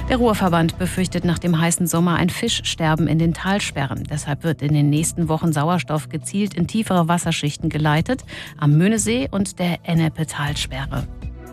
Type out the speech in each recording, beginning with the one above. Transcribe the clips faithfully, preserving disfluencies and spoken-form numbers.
Der Ruhrverband befürchtet nach dem heißen Sommer ein Fischsterben in den Talsperren. Deshalb wird in den nächsten Wochen Sauerstoff gezielt in tiefere Wasserschichten geleitet, am Möhnesee und der Ennepe-Talsperre.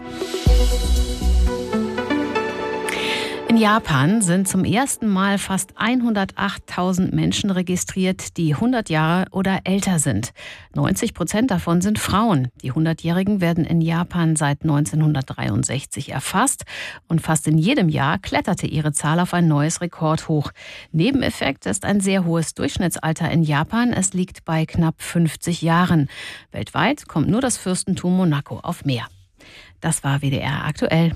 In Japan sind zum ersten Mal fast hundertachttausend Menschen registriert, die hundert Jahre oder älter sind. neunzig Prozent davon sind Frauen. Die hundertjährigen werden in Japan seit neunzehnhundertdreiundsechzig erfasst und fast in jedem Jahr kletterte ihre Zahl auf ein neues Rekordhoch. Nebeneffekt ist ein sehr hohes Durchschnittsalter in Japan. Es liegt bei knapp fünfzig Jahren. Weltweit kommt nur das Fürstentum Monaco auf mehr. Das war W D R aktuell.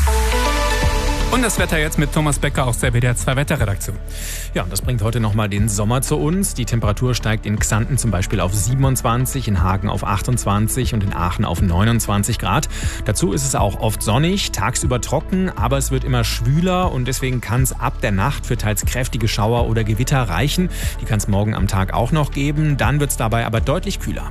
Und das Wetter jetzt mit Thomas Becker aus der W D R zwei Wetterredaktion. Ja, und das bringt heute nochmal den Sommer zu uns. Die Temperatur steigt in Xanten zum Beispiel auf siebenundzwanzig, in Hagen auf achtundzwanzig und in Aachen auf neunundzwanzig Grad. Dazu ist es auch oft sonnig, tagsüber trocken, aber es wird immer schwüler und deswegen kann es ab der Nacht für teils kräftige Schauer oder Gewitter reichen. Die kann es morgen am Tag auch noch geben, dann wird es dabei aber deutlich kühler.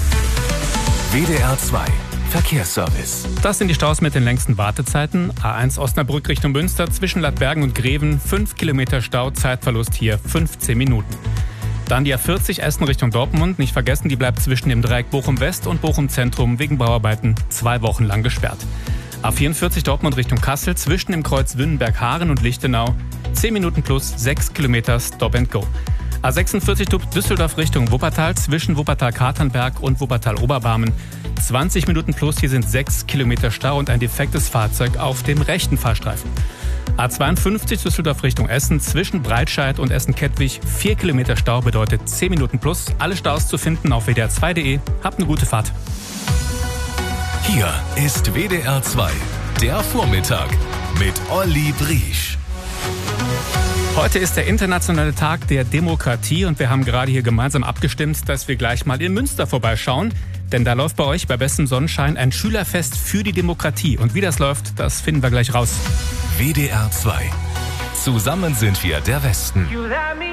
W D R zwei Verkehrsservice. Das sind die Staus mit den längsten Wartezeiten. A eins Osnabrück Richtung Münster zwischen Ladbergen und Greven. fünf Kilometer Stau, Zeitverlust hier fünfzehn Minuten. Dann die A vierzig Essen Richtung Dortmund. Nicht vergessen, die bleibt zwischen dem Dreieck Bochum West und Bochum Zentrum wegen Bauarbeiten zwei Wochen lang gesperrt. A vierundvierzig Dortmund Richtung Kassel zwischen dem Kreuz Wünnenberg-Haaren und Lichtenau. zehn Minuten plus sechs Kilometer Stop and Go. A sechsundvierzig Düsseldorf Richtung Wuppertal zwischen Wuppertal-Katernberg und Wuppertal-Oberbarmen. zwanzig Minuten plus, hier sind sechs Kilometer Stau und ein defektes Fahrzeug auf dem rechten Fahrstreifen. A zweiundfünfzig Düsseldorf Richtung Essen zwischen Breitscheid und Essen-Kettwig. vier Kilometer Stau bedeutet zehn Minuten plus. Alle Staus zu finden auf w d r zwei punkt d e. Habt eine gute Fahrt. Hier ist W D R zwei, der Vormittag mit Olli Briesch. Heute ist der internationale Tag der Demokratie und wir haben gerade hier gemeinsam abgestimmt, dass wir gleich mal in Münster vorbeischauen. Denn da läuft bei euch bei bestem Sonnenschein ein Schülerfest für die Demokratie. Und wie das läuft, das finden wir gleich raus. W D R zwei. Zusammen sind wir der Westen.